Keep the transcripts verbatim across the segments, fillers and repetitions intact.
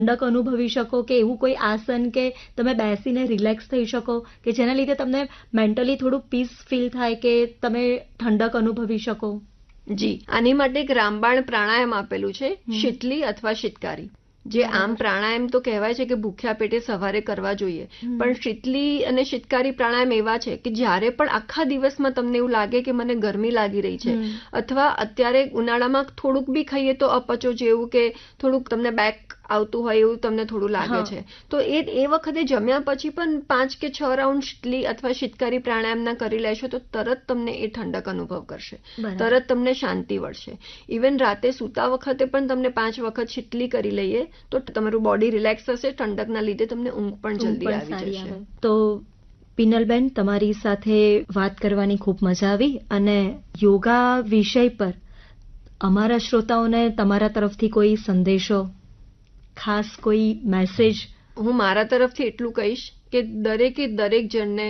ઠંડક અનુભવી શકો, કે એવું કોઈ આસન કે તમે બેસીને રિલેક્સ થઈ શકો કે જેના લીધે તમને મેન્ટલી થોડું પીસ ફીલ થાય કે તમે ઠંડક અનુભવી શકો? જી, આની માટે એક રામબાણ પ્રાણાયામ આપેલું છે, શીતલી અથવા શીતકારી. જે આમ પ્રાણાયામ તો કહેવાય છે કે ભૂખ્યા પેટે સવારે કરવા જોઈએ, પણ શીતલી અને શીતકારી પ્રાણાયામ એવા છે કે જ્યારે પણ આખા દિવસમાં તમને એવું લાગે કે મને ગરમી લાગી રહી છે, અથવા અત્યારે ઉનાળામાં થોડુંક બી ખાઈએ તો અપચો જેવું કે થોડુંક તમને બેક આવતું હોય એવું તમને થોડું લાગે છે, તો એ એ વખતે જમ્યા પછી પણ પાંચ કે છ રાઉન્ડ શીતલી અથવા શીતકારી પ્રાણાયામના કરી લેશો તો તરત તમને એ ઠંડક અનુભવ કરશે, તરત તમને શાંતિ મળશે. ઇવન રાતે સૂતા વખતે પણ તમને પાંચ વખત શીતલી કરી લઈએ તો તમારું બોડી રિલેક્સ થશે, ઠંડકના લીધે તમને ઊંઘ પણ જલ્દી આવી જશે. તો પિનલબેન, તમારી સાથે વાત કરવાની ખૂબ મજા આવી, અને યોગા વિષય પર અમારા શ્રોતાઓને તમારા તરફથી કોઈ સંદેશો, ખાસ કોઈ મેસેજ? હું મારા તરફથી એટલું કહીશ કે દરેકે દરેક જણને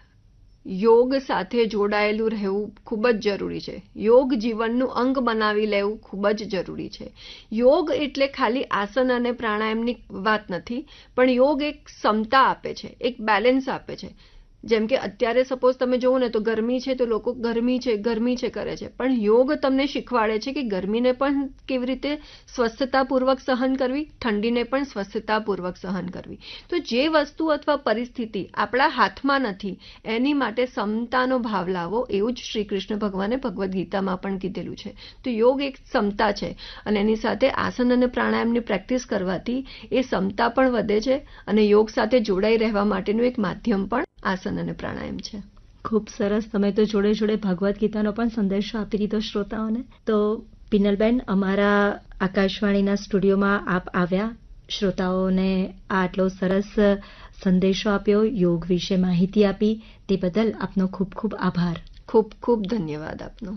યોગ સાથે જોડાયેલું રહેવું ખૂબ જ જરૂરી છે. યોગ જીવનનું અંગ બનાવી લેવું ખૂબ જ જરૂરી છે. યોગ એટલે ખાલી આસન અને પ્રાણાયામની વાત નથી, પણ યોગ એક સમતા આપે છે, એક બેલેન્સ આપે છે. જેમ કે અત્યારે સપોઝ તમે જુઓ ને તો ગરમી છે તો લોકો ગરમી છે ગરમી છે કરે છે, પણ યોગ તમને શીખવાડે છે કે ગરમીને પણ કેવી રીતે સ્વસ્થતાપૂર્વક સહન કરવી, ઠંડીને પણ સ્વસ્થતાપૂર્વક સહન કરવી. તો જે વસ્તુ અથવા પરિસ્થિતિ આપણા હાથમાં નથી એની માટે સમતાનો ભાવ લાવો, એવું જ શ્રી કૃષ્ણ ભગવાને ભગવદ્ ગીતામાં પણ કીધેલું છે. તો યોગ એક સમતા છે, અને એની સાથે આસન અને પ્રાણાયામની પ્રેક્ટિસ કરવાથી એ સમતા પણ વધે છે, અને યોગ સાથે જોડાઈ રહેવા માટેનું એક માધ્યમ પણ આસન અને પ્રાણાયામ છે. ખૂબ સરસ. તમે તો જોડે જોડે ભગવદ્ ગીતાનો પણ સંદેશો આપી દીધો શ્રોતાઓને. તો પિનલબેન, અમારા આકાશવાણીના સ્ટુડિયોમાં આપ આવ્યા, શ્રોતાઓને આટલો સરસ સંદેશો આપ્યો, યોગ વિશે માહિતી આપી, તે બદલ આપનો ખૂબ ખૂબ આભાર. ખૂબ ખૂબ ધન્યવાદ આપનો.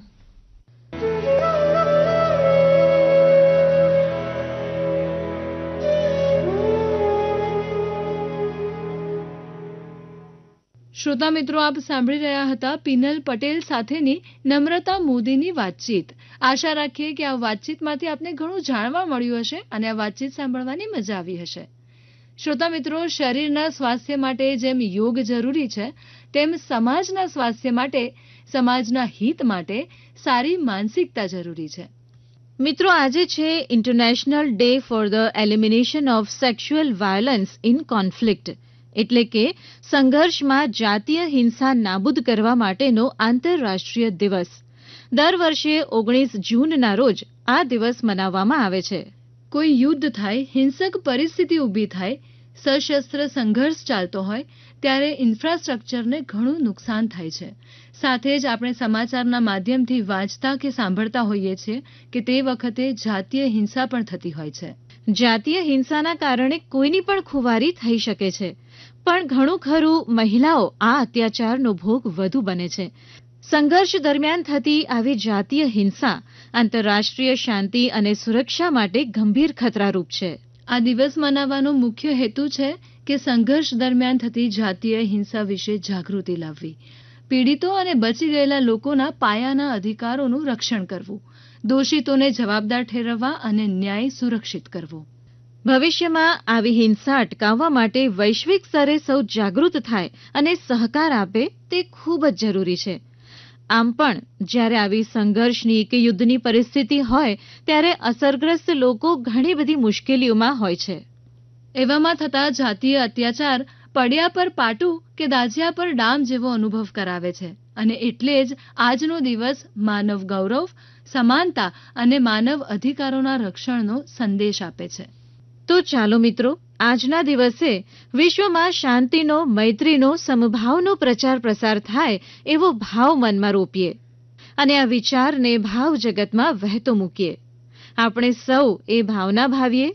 શ્રોતા મિત્રો, આપ સાંભળી રહ્યા હતા પિનલ પટેલ સાથેની નમ્રતા મોદીની વાતચીત. આશા રાખીએ કે આ વાતચીતમાંથી આપને ઘણું જાણવા મળ્યું હશે અને આ વાતચીત સાંભળવાની મજા આવી હશે. શ્રોતા મિત્રો, શરીરના સ્વાસ્થ્ય માટે જેમ યોગ જરૂરી છે, તેમ સમાજના સ્વાસ્થ્ય માટે, સમાજના હિત માટે સારી માનસિકતા જરૂરી છે. મિત્રો, આજે છે international day for the elimination of sexual violence in conflict, એટલે કે સંઘર્ષમાં જાતીય હિંસા નાબૂદ કરવા માટેનો આંતરરાષ્ટ્રીય દિવસ. દર વર્ષે ઓગણીસ જૂનના રોજ આ દિવસ મનાવવામાં આવે છે. કોઈ યુદ્ધ થાય, હિંસક પરિસ્થિતિ ઊભી થાય, સશસ્ત્ર સંઘર્ષ ચાલતો હોય ત્યારે ઇન્ફ્રાસ્ટ્રક્ચરને ઘણું નુકસાન થાય છે. સાથે જ આપણે સમાચારના માધ્યમથી વાંચતા કે સાંભળતા હોઈએ છીએ કે તે વખતે જાતીય હિંસા પણ થતી હોય છે. જાતીય હિંસાના કારણે કોઈની પણ ખુવારી થઈ શકે છે, પણ ઘણું ખરું મહિલાઓ આ અત્યાચારનો ભોગ વધુ બને છે. સંઘર્ષ દરમિયાન થતી આવી જાતીય હિંસા આંતરરાષ્ટ્રીય શાંતિ અને સુરક્ષા માટે ગંભીર ખતરારૂપ છે. આ દિવસ મનાવવાનો મુખ્ય હેતુ છે કે સંઘર્ષ દરમિયાન થતી જાતીય હિંસા વિશે જાગૃતિ લાવવી, પીડિતો અને બચી ગયેલા લોકોના પાયાના અધિકારોનું રક્ષણ કરવું, દોષિતોને જવાબદાર ઠેરવવા અને ન્યાય સુરક્ષિત કરવો. ભવિષ્યમાં આવી હિંસા અટકાવવા માટે વૈશ્વિક સ્તરે સૌ જાગૃત થાય અને સહકાર આપે તે ખૂબ જ જરૂરી છે. આમ પણ જ્યારે આવી સંઘર્ષની કે યુદ્ધની પરિસ્થિતિ હોય ત્યારે અસરગ્રસ્ત લોકો ઘણી બધી મુશ્કેલીઓમાં હોય છે. એવામાં થતા જાતીય અત્યાચાર પડ્યા પર પાટું કે દાઝ્યા પર ડામ જેવો અનુભવ કરાવે છે, અને એટલે જ આજનો દિવસ માનવ ગૌરવ, સમાનતા અને માનવ અધિકારોના રક્ષણનો સંદેશ આપે છે. તો ચાલો મિત્રો, આજના દિવસે વિશ્વમાં શાંતિનો, મૈત્રીનો, સમભાવનો પ્રચાર પ્રસાર થાય એવો ભાવ મનમાં રોપીએ અને આ વિચારને ભાવ જગતમાં વહેતો મૂકીએ. આપણે સૌ એ ભાવના ભાવીએ,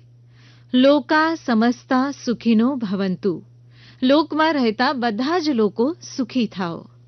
લોકા સમસ્તા સુખીનો ભવંતુ, લોકમાં રહેતા બધા જ લોકો સુખી થાઓ.